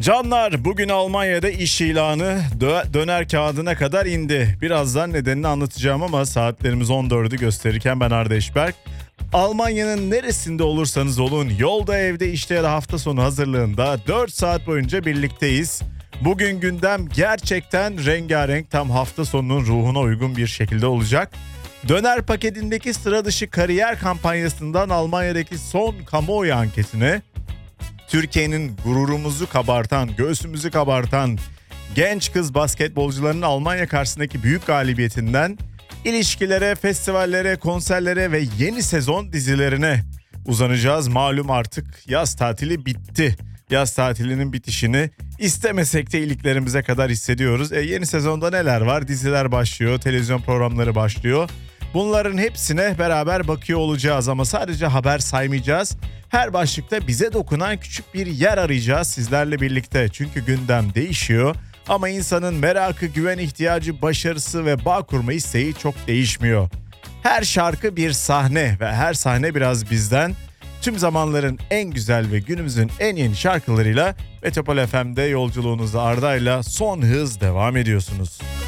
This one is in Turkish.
Canlar, bugün Almanya'da iş ilanı döner kağıdına kadar indi. Birazdan nedenini anlatacağım ama saatlerimiz 14'ü gösterirken ben Arda Eşberk. Almanya'nın neresinde olursanız olun, yolda, evde, işte ya da hafta sonu hazırlığında 4 saat boyunca birlikteyiz. Bugün gündem gerçekten rengarenk, tam hafta sonunun ruhuna uygun bir şekilde olacak. Döner paketindeki sıra dışı kariyer kampanyasından Almanya'daki son kamuoyu anketine, Türkiye'nin gururumuzu kabartan, göğsümüzü kabartan genç kız basketbolcularının Almanya karşısındaki büyük galibiyetinden ilişkilere, festivallere, konserlere ve yeni sezon dizilerine uzanacağız. Malum artık yaz tatili bitti. Yaz tatilinin bitişini istemesek de iliklerimize kadar hissediyoruz. Yeni sezonda neler var? Diziler başlıyor, televizyon programları başlıyor. Bunların hepsine beraber bakıyor olacağız ama sadece haber saymayacağız. Her başlıkta bize dokunan küçük bir yer arayacağız sizlerle birlikte. Çünkü gündem değişiyor ama insanın merakı, güven ihtiyacı, başarısı ve bağ kurma isteği çok değişmiyor. Her şarkı bir sahne ve her sahne biraz bizden. Tüm zamanların en güzel ve günümüzün en yeni şarkılarıyla Metropol FM'de yolculuğunuzda Arda'yla son hız devam ediyorsunuz.